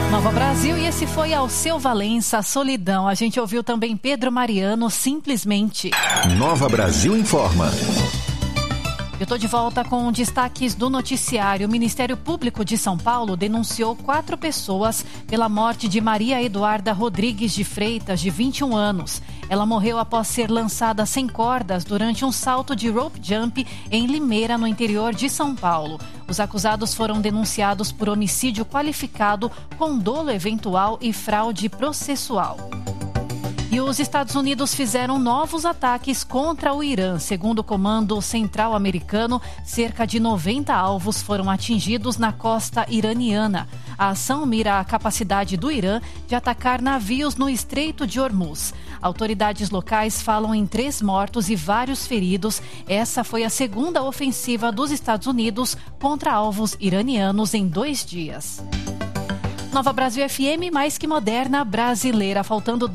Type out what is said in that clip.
Nova Brasil, e esse foi Alceu Valença, Solidão. A gente ouviu também Pedro Mariano, Simplesmente. Nova Brasil informa. Eu estou de volta com destaques do noticiário. O Ministério Público de São Paulo denunciou 4 pessoas pela morte de Maria Eduarda Rodrigues de Freitas, de 21 anos. Ela morreu após ser lançada sem cordas durante um salto de rope jump em Limeira, no interior de São Paulo. Os acusados foram denunciados por homicídio qualificado com dolo eventual e fraude processual. E os Estados Unidos fizeram novos ataques contra o Irã. Segundo o Comando Central Americano, cerca de 90 alvos foram atingidos na costa iraniana. A ação mira a capacidade do Irã de atacar navios no Estreito de Hormuz. Autoridades locais falam em 3 mortos e vários feridos. Essa foi a segunda ofensiva dos Estados Unidos contra alvos iranianos em 2 dias. Nova Brasil FM, mais que moderna, brasileira. Faltando